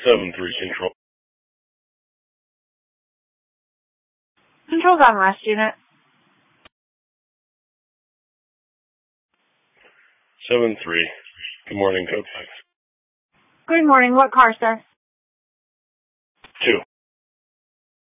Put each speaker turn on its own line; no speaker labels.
7-3 Control.
Control's on last unit.
7-3. Good morning, Code 5.
Good morning. What car, sir?